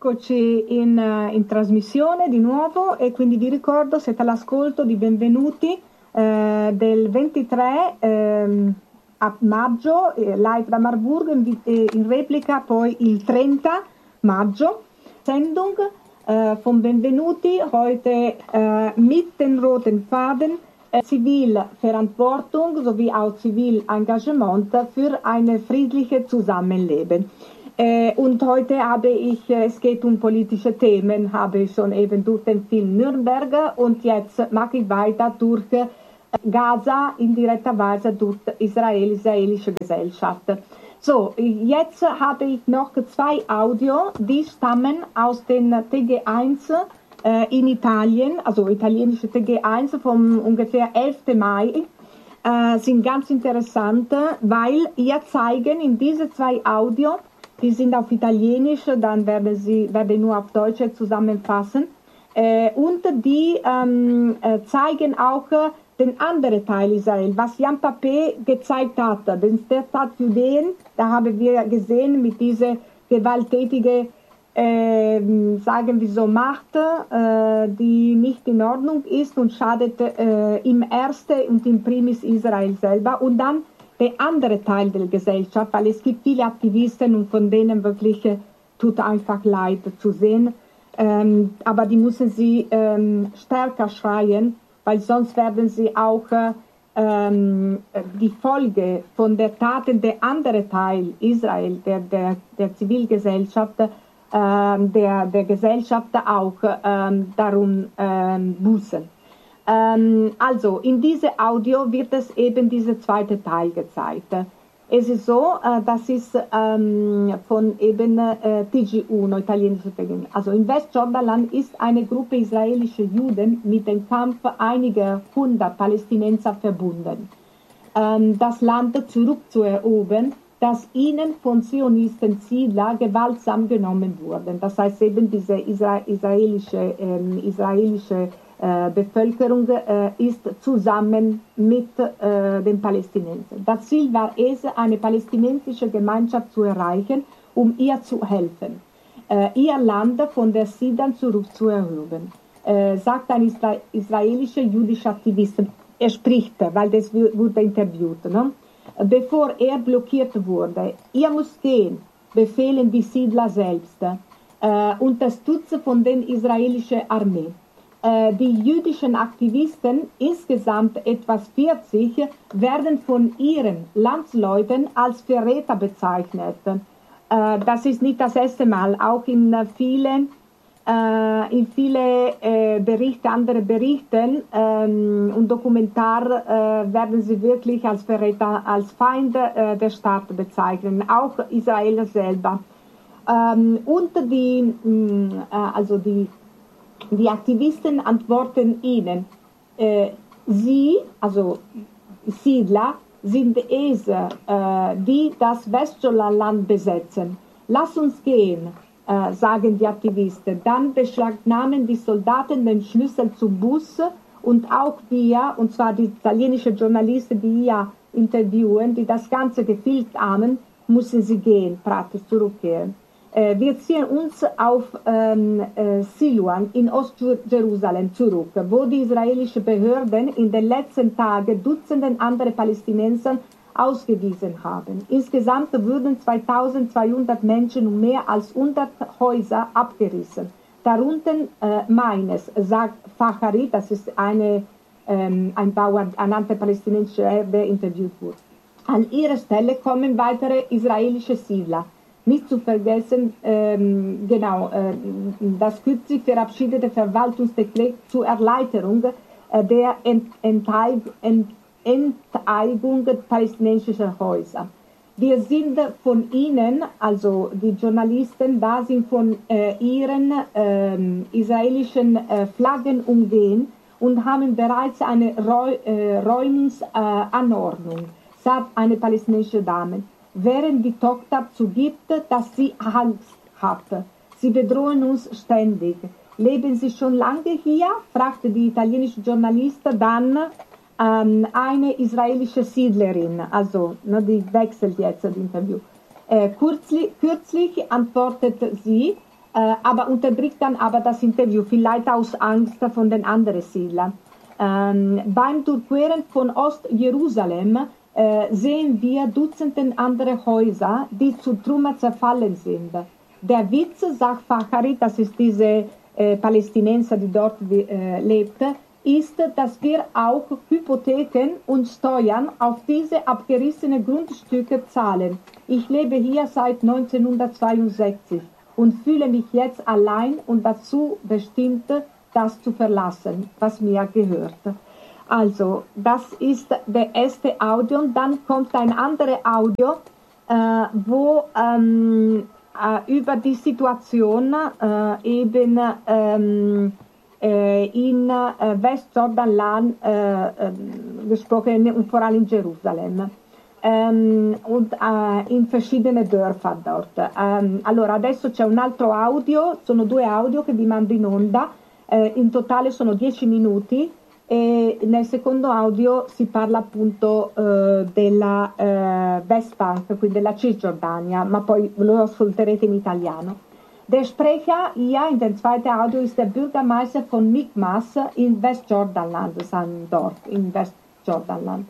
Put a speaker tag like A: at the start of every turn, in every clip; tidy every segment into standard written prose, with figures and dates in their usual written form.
A: Eccoci in trasmissione di nuovo e quindi vi ricordo siete all'ascolto di Benvenuti del 23 a maggio live da Marburg in replica poi il 30 maggio. Sendung von Benvenuti heute mit den roten Faden Zivilverantwortung sowie auch Zivilengagement für ein friedliches Zusammenleben. Und heute es geht um politische Themen, habe ich schon eben durch den Film Nürnberger und jetzt mache ich weiter durch Gaza, indirekterweise durch israelische Gesellschaft. So, jetzt habe ich noch 2 Audio, die stammen aus den TG1 in Italien, also italienische TG1 vom ungefähr 11. Mai. Sind ganz interessant, weil ihr zeigen in diese 2 Audio, die sind auf Italienisch, dann werde ich nur auf Deutsch zusammenfassen. Und die zeigen auch den anderen Teil Israel, was Jan Papé gezeigt hat, den Staat Judäen, da haben wir gesehen mit dieser gewalttätigen, sagen wir so, Macht, die nicht in Ordnung ist und schadet im Ersten und im Primis Israel selber. Und dann der andere Teil der Gesellschaft, weil es gibt viele Aktivisten und von denen wirklich tut einfach leid zu sehen. Aber die müssen sie stärker schreien, weil sonst werden sie auch die Folge von der Taten der andere Teil Israel, der Zivilgesellschaft, der Gesellschaft auch darum bußen. Also in diesem Audio wird es eben dieser zweite Teil gezeigt. Es ist so, das ist von eben TG1, italienische TG1. Also in Westjordanland ist eine Gruppe israelischer Juden mit dem Kampf einiger 100 Palästinenser verbunden, das Land zurückzuerobern, das ihnen von Zionisten Siedler gewaltsam genommen wurde. Das heißt eben diese israelische Bevölkerung ist zusammen mit den Palästinensern. Das Ziel war es, eine palästinensische Gemeinschaft zu erreichen, um ihr zu helfen, ihr Land von der Siedlern zurückzuerobern, sagt ein israelischer jüdischer Aktivist. Er spricht, weil das wurde interviewt. Ne? Bevor er blockiert wurde, ihr müsst gehen, befehlen die Siedler selbst, unterstützt von der israelischen Armee. Die jüdischen Aktivisten, insgesamt etwas 40, werden von ihren Landsleuten als Verräter bezeichnet. Das ist nicht das erste Mal, auch in viele Berichte, andere Berichten und Dokumentar werden sie wirklich als Verräter, als Feind der Staat bezeichnen, auch Israel selber. Und die Aktivisten antworten ihnen, sie, also Siedler, sind es, die das Westjordanland besetzen. Lass uns gehen, sagen die Aktivisten. Dann beschlagnahmen die Soldaten den Schlüssel zum Bus und auch wir, und zwar die italienischen Journalisten, die hier interviewen, die das Ganze gefilmt haben, müssen sie gehen, praktisch zurückkehren. Wir ziehen uns auf Siloam in Ostjerusalem zurück, wo die israelischen Behörden in den letzten Tagen Dutzenden andere Palästinenser ausgewiesen haben. Insgesamt wurden 2200 Menschen und mehr als 100 Häuser abgerissen. Darunter meines, sagt Fachari, das ist ein Bauer, ein antipalästinensischer Erbe, interviewt wurde. An ihre Stelle kommen weitere israelische Siedler. Nicht zu vergessen, das kürzlich verabschiedete Verwaltungsdekret zur Erleichterung der Enteignung palästinensischer Häuser. Wir sind von ihnen, also die Journalisten, da sind von ihren israelischen Flaggen umgehen und haben bereits eine Räumungsanordnung, sagt eine palästinensische Dame. Während die Tochter zugibt, dass sie Angst hat. Sie bedrohen uns ständig. Leben Sie schon lange hier? Fragte die italienische Journalistin dann eine israelische Siedlerin. Also, die wechselt jetzt das Interview. Kürzlich antwortete sie, aber unterbricht dann aber das Interview, vielleicht aus Angst von den anderen Siedlern. Beim Durchqueren von Ost-Jerusalem sehen wir Dutzende andere Häuser, die zu Trümmer zerfallen sind. Der Witz, sagt Facharit, das ist diese Palästinenser, die dort lebte, ist, dass wir auch Hypotheken und Steuern auf diese abgerissenen Grundstücke zahlen. Ich lebe hier seit 1962 und fühle mich jetzt allein und dazu bestimmt, das zu verlassen, was mir gehört. Also, das ist der erste Audio. Und dann kommt ein anderes Audio, wo über die Situation eben in Westjordanland gesprochen und vor allem in Jerusalem. Und in verschiedene Dörfer dort. Allora, adesso c'è un altro audio, sono due audio che vi mando in onda, in totale sono 10 minuti e nel secondo audio si parla appunto della Westbank, quindi della Cisgiordania, ma poi lo ascolterete in italiano. Der Sprecher hier in dem zweiten Audio ist der Bürgermeister von Mikmas in Westjordanland, das ist ein Dorf in Westjordanland.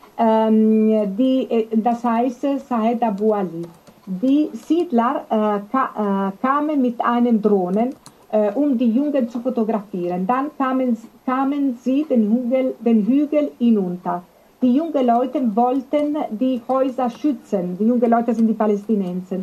A: Das heißt Saed Abu Ali. Die Siedler kamen mit einem Drohnen, um die Jungen zu fotografieren. Dann kamen sie den Hügel hinunter. Die jungen Leute wollten die Häuser schützen. Die jungen Leute sind die Palästinenser.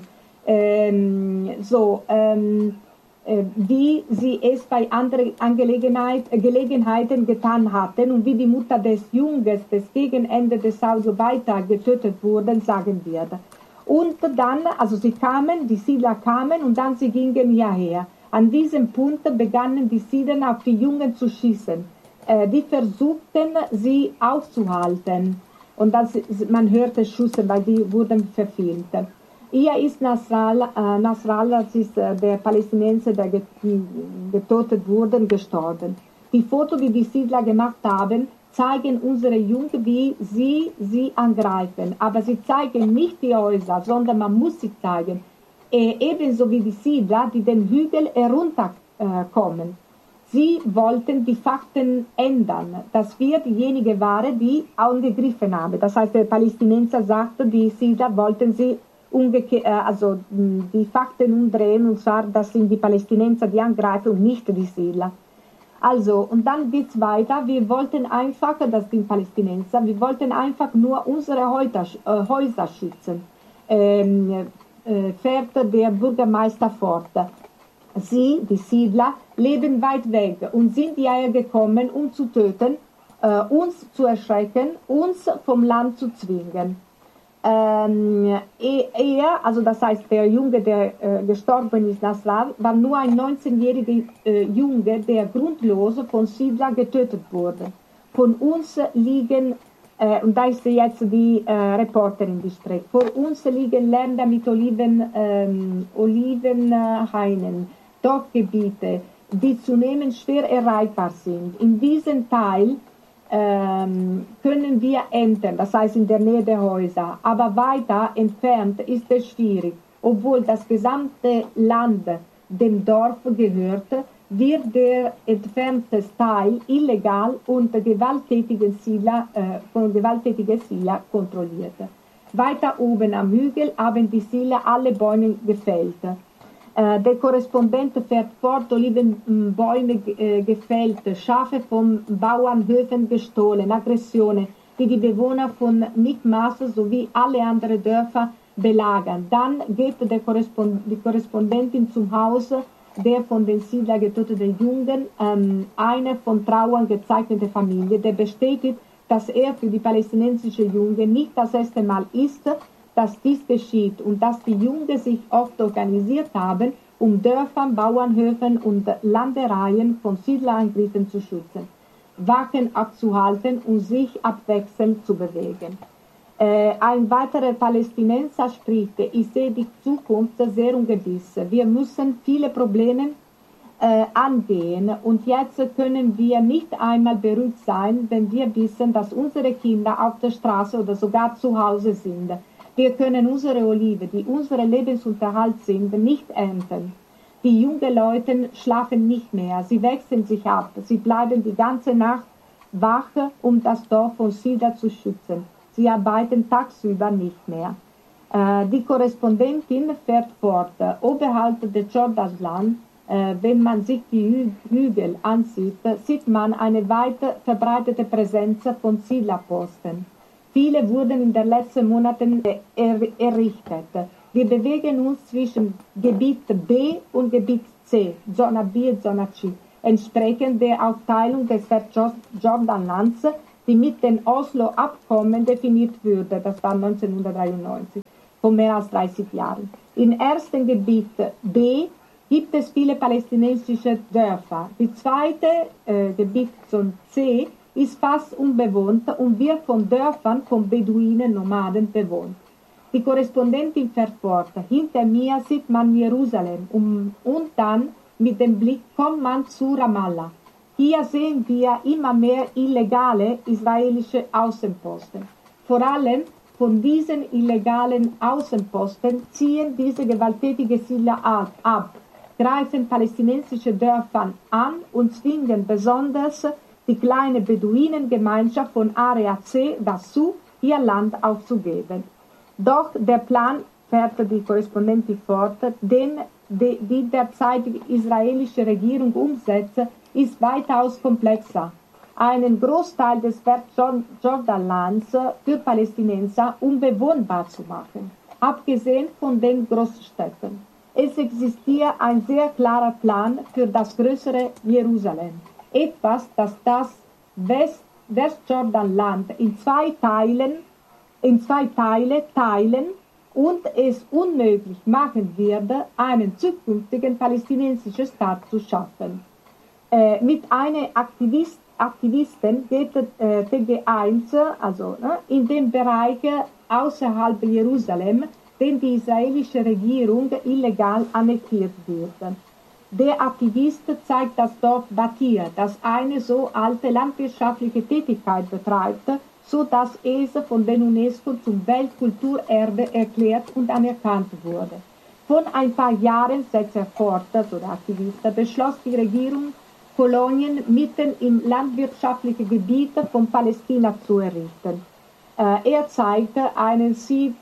A: Wie sie es bei anderen Gelegenheiten getan hatten und wie die Mutter des Junges, des gegen Ende des Audio weiter getötet wurden, sagen wir. Und dann, also die Siedler kamen und dann sie gingen hierher. An diesem Punkt begannen die Siedler auf die Jungen zu schießen. Die versuchten, sie aufzuhalten. Und man hörte Schüsse, weil die wurden verfilmt. Hier ist Nasrallah, das ist der Palästinenser, der getötet wurde, gestorben. Die Fotos, die die Siedler gemacht haben, zeigen unsere Jungen, wie sie angreifen. Aber sie zeigen nicht die Häuser, sondern man muss sie zeigen. Ebenso wie die Siedler, die den Hügel herunterkommen. Sie wollten die Fakten ändern, dass wir diejenigen waren, die angegriffen haben. Das heißt, der Palästinenser sagte, die Siedler wollten sie also die Fakten umdrehen, und zwar, das sind die Palästinenser, die angreifen und nicht die Siedler. Also, und dann geht's weiter. Wir wollten einfach, das sind Palästinenser, wir wollten einfach nur unsere Häuser schützen, fährt der Bürgermeister fort. Sie, die Siedler, leben weit weg und sind hierher gekommen, um zu töten, uns zu erschrecken, uns vom Land zu zwingen. Also das heißt, der Junge, der gestorben ist, Nasrallah, war nur ein 19-jähriger Junge, der grundlos von Siedlern getötet wurde. Von uns liegen, und da ist jetzt die Reporterin, die spricht, vor uns liegen Länder mit Olivenhainen, Dorfgebiete, die zunehmend schwer erreichbar sind. In diesem Teil können wir entern, das heißt in der Nähe der Häuser, aber weiter entfernt ist es schwierig. Obwohl das gesamte Land dem Dorf gehört, wird der entfernte Teil illegal und von gewalttätigen Siedlern kontrolliert. Weiter oben am Hügel haben die Siedler alle Bäume gefällt. Der Korrespondent fährt fort, Olivenbäume gefällt, Schafe von Bauernhöfen gestohlen, Aggressionen, die die Bewohner von Mikmas sowie alle anderen Dörfer belagern. Dann geht die Korrespondentin zum Haus der von den Siedlern getöteten Jungen, eine von Trauern gezeichnete Familie, der bestätigt, dass er für die palästinensischen Jungen nicht das erste Mal ist, dass dies geschieht und dass die Jungen sich oft organisiert haben, um Dörfern, Bauernhöfen und Landereien von Siedlerangriffen zu schützen, Wachen abzuhalten und sich abwechselnd zu bewegen. Ein weiterer Palästinenser spricht, ich sehe die Zukunft sehr ungewiss. Wir müssen viele Probleme angehen und jetzt können wir nicht einmal beruhigt sein, wenn wir wissen, dass unsere Kinder auf der Straße oder sogar zu Hause sind. Wir können unsere Oliven, die unser Lebensunterhalt sind, nicht ernten. Die jungen Leute schlafen nicht mehr, sie wechseln sich ab, sie bleiben die ganze Nacht wach, um das Dorf von Sida zu schützen. Sie arbeiten tagsüber nicht mehr. Die Korrespondentin fährt fort. Oberhalb des Jordansland, wenn man sich die Hügel ansieht, sieht man eine weit verbreitete Präsenz von Siedlerposten. Viele wurden in den letzten Monaten errichtet. Wir bewegen uns zwischen Gebiet B und Gebiet C, Zona B und Zona C, entsprechend der Aufteilung des Westjordanlands, die mit dem Oslo-Abkommen definiert wurde, das war 1993, vor mehr als 30 Jahren. Im ersten Gebiet B gibt es viele palästinensische Dörfer. Die zweite Gebiet Zone C ist fast unbewohnt und wird von Dörfern von Beduinen, Nomaden bewohnt. Die Korrespondentin fährt fort. Hinter mir sieht man Jerusalem und dann mit dem Blick kommt man zu Ramallah. Hier sehen wir immer mehr illegale israelische Außenposten. Vor allem von diesen illegalen Außenposten ziehen diese gewalttätige Siedler ab, greifen palästinensische Dörfer an und zwingen besonders die kleine Beduinengemeinschaft von Area C dazu, ihr Land aufzugeben. Doch der Plan, fährt die Korrespondentin fort, den die derzeitige israelische Regierung umsetzt, ist weitaus komplexer. Einen Großteil des Westjordanlands für Palästinenser unbewohnbar zu machen, abgesehen von den Großstädten. Es existiert ein sehr klarer Plan für das größere Jerusalem. Etwas, das Westjordanland in zwei Teile teilen und es unmöglich machen würde, einen zukünftigen palästinensischen Staat zu schaffen. Mit einer Aktivisten geht TG1, in dem Bereich außerhalb Jerusalem, den die israelische Regierung illegal annektiert wird. Der Aktivist zeigt das Dorf Batir, das eine so alte landwirtschaftliche Tätigkeit betreibt, so dass es von der UNESCO zum Weltkulturerbe erklärt und anerkannt wurde. Vor ein paar Jahren, setzt er fort, so der Aktivist, beschloss die Regierung, Kolonien mitten im landwirtschaftlichen Gebiet von Palästina zu errichten. Er zeigte einen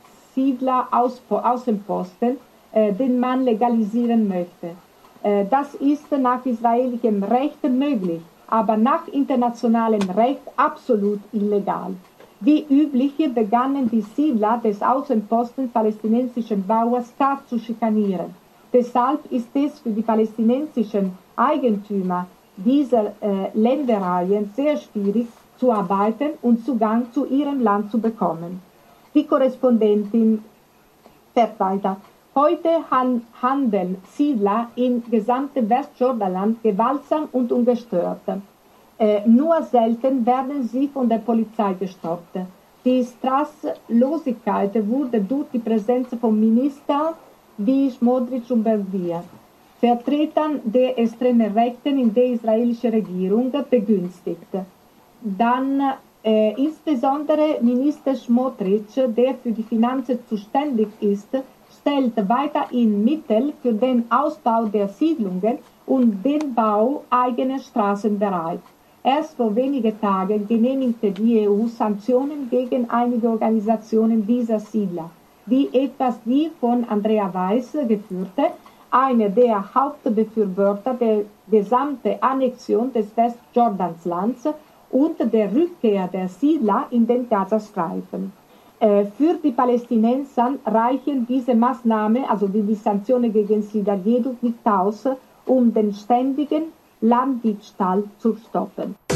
A: Siedler-Außenposten, den man legalisieren möchte. Das ist nach israelischem Recht möglich, aber nach internationalem Recht absolut illegal. Wie üblich begannen die Siedler des Außenpostens palästinensischen Bauers stark zu schikanieren. Deshalb ist es für die palästinensischen Eigentümer dieser Ländereien sehr schwierig zu arbeiten und Zugang zu ihrem Land zu bekommen. Die Korrespondentin fährt weiter. Heute handeln Siedler im gesamten Westjordanland gewaltsam und ungestört. Nur selten werden sie von der Polizei gestoppt. Die Straßlosigkeit wurde durch die Präsenz von Ministern wie Smotrich und Ben-Gvir, Vertretern der extremen Rechten in der israelischen Regierung, begünstigt. Dann insbesondere Minister Smotrich, der für die Finanzen zuständig ist, stellt weiterhin Mittel für den Ausbau der Siedlungen und den Bau eigener Straßen bereit. Erst vor wenigen Tagen genehmigte die EU Sanktionen gegen einige Organisationen dieser Siedler, wie etwas die von Andrea Weiss geführte, eine der Hauptbefürworter der gesamten Annexion des Westjordanslands und der Rückkehr der Siedler in den Gazastreifen. Für die Palästinenser reichen diese Maßnahmen, also die Sanktionen gegen Siedler, jedoch nicht aus, um den ständigen Landdiebstahl zu stoppen.